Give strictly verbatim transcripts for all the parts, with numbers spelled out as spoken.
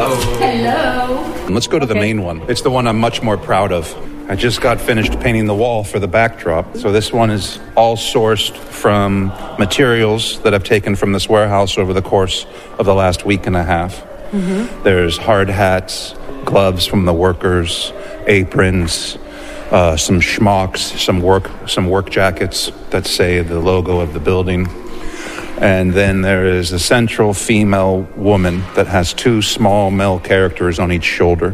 Hello. Let's go to the Okay. main one. It's the one I'm much more proud of. I just got finished painting the wall for the backdrop. So this one is all sourced from materials that I've taken from this warehouse over the course of the last week and a half. Mm-hmm. There's hard hats, gloves from the workers, aprons, uh, some schmucks, some work, some work jackets that say the logo of the building. And then there is a central female woman that has two small male characters on each shoulder.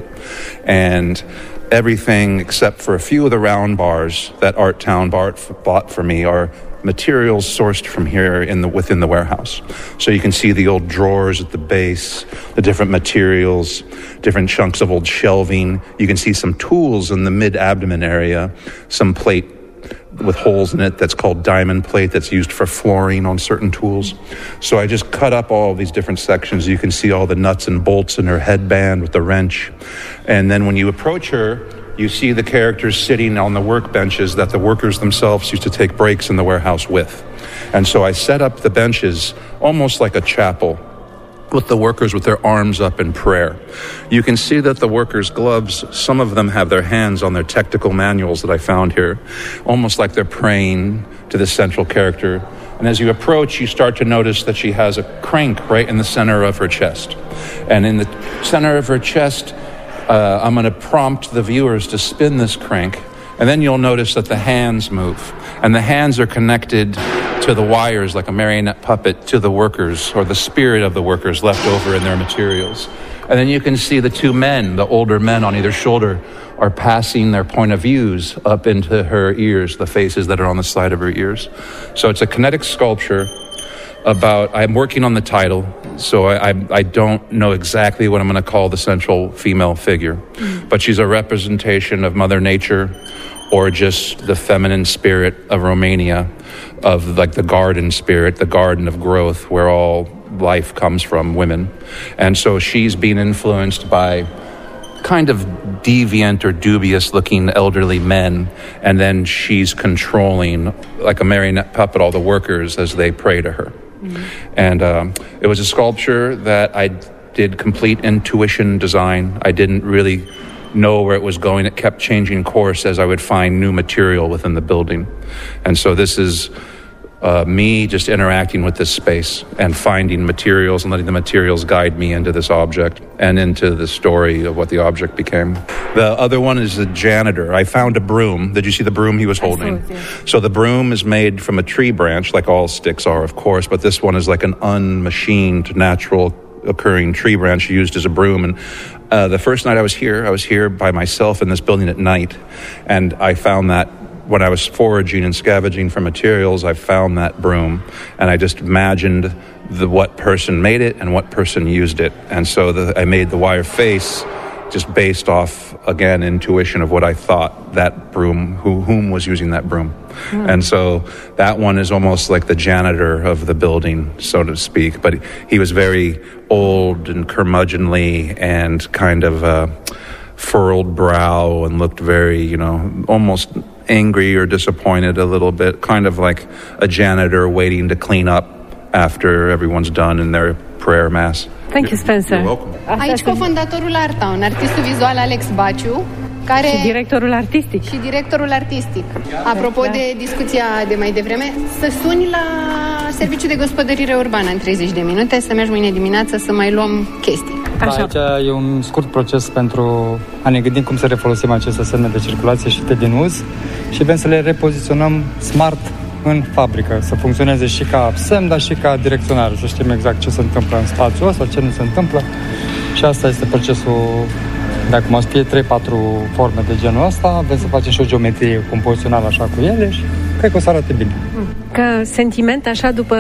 And everything except for a few of the round bars that Art Town bought for me are materials sourced from here in the within the warehouse. So you can see the old drawers at the base, the different materials, different chunks of old shelving. You can see some tools in the mid-abdomen area, some plate with holes in it that's called diamond plate that's used for flooring on certain tools. So I just cut up all of these different sections. You can see all the nuts and bolts in her headband with the wrench. And then when you approach her, you see the characters sitting on the workbenches that the workers themselves used to take breaks in the warehouse with. And so I set up the benches almost like a chapel, with the workers with their arms up in prayer. You can see that the workers' gloves, some of them have their hands on their technical manuals that I found here, almost like they're praying to the central character. And as you approach, you start to notice that she has a crank right in the center of her chest. And in the center of her chest, uh, I'm going to prompt the viewers to spin this crank, and then you'll notice that the hands move. And the hands are connected to the wires like a marionette puppet to the workers, or the spirit of the workers left over in their materials. And then you can see the two men, the older men on either shoulder, are passing their point of views up into her ears, the faces that are on the side of her ears. So it's a kinetic sculpture about, I'm working on the title, so I, I, I don't know exactly what I'm going to call the central female figure. Mm. But she's a representation of Mother Nature, or just the feminine spirit of Romania, of like the garden spirit, the garden of growth, where all life comes from, women. And so she's being influenced by kind of deviant or dubious looking elderly men, and then she's controlling, like a marionette puppet, all the workers as they pray to her. Mm-hmm. And um, it was a sculpture that I did complete intuition design. I didn't really know where it was going. It kept changing course as I would find new material within the building. And so this is uh, me just interacting with this space and finding materials and letting the materials guide me into this object and into the story of what the object became. The other one is the janitor. I found a broom. Did you see the broom he was holding? So the broom is made from a tree branch, like all sticks are, of course, but this one is like an unmachined, natural occurring tree branch used as a broom. And uh, the first night I was here, I was here by myself in this building at night, and I found that when I was foraging and scavenging for materials, I found that broom, and I just imagined the what person made it and what person used it. And so the, I made the wire face just based off, again, intuition of what I thought that broom, who, whom was using that broom. Mm. And so that one is almost like the janitor of the building, so to speak. But he was very old and curmudgeonly and kind of uh, furrowed brow and looked very, you know, almost angry or disappointed a little bit, kind of like a janitor waiting to clean up after everyone's done in their prayer mass. Thank you, Spencer. You're welcome. Aici cofondatorul Art Town, artistul vizual Alex Baciu, care și directorul artistic. Și directorul artistic. Apropo de discuția de mai devreme, să suni la serviciul de gospodărire urbană în treizeci de minute, să mergi mâine dimineață să mai luăm chestii. Da, aici e un scurt proces pentru a ne gândi cum să refolosim aceste semne de circulație și de din uz și vrem să le repoziționăm smart în fabrică, să funcționeze și ca semn, dar și ca direcționar, să știm exact ce se întâmplă în spațiul ăsta, ce nu se întâmplă. Și asta este procesul de acum, să fie trei patru forme de genul ăsta, vrem să facem și o geometrie compozițională așa cu ele și cred că o să arate bine. Ca sentiment, așa, după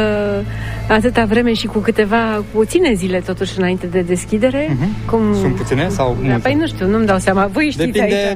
atâta vreme și cu câteva puține zile totuși înainte de deschidere, uh-huh. cum... Sunt puține sau multe? Păi nu știu, nu-mi dau seama. Voi știți. Depinde... aici.